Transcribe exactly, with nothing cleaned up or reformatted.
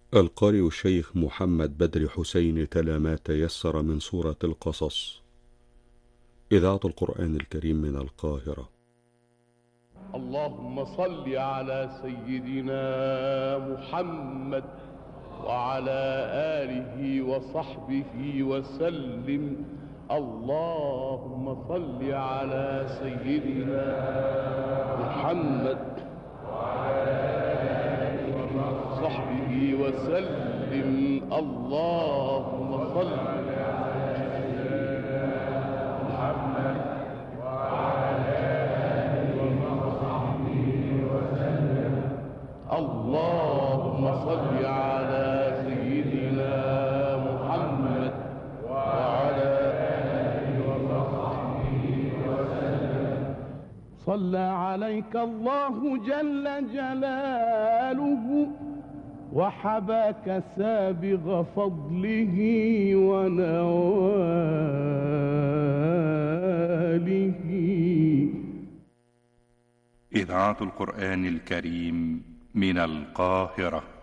القارئ الشيخ محمد بدر حسين تلا ما تيسر من سورة القصص. إذاعة القرآن الكريم من القاهرة. اللهم صل على سيدنا محمد وعلى آله وصحبه وسلم. اللهم صل على سيدنا محمد وعلى آله وصحبه وسلم. اللهم صل على سيدنا محمد وعلى آله وصحبه وسلم. اللهم صل على سيدنا محمد وعلى آله وصحبه وسلم. صلى عليك الله جل جلاله وحباك سابغ فضله ونواله. إذاعة القرآن الكريم من القاهرة.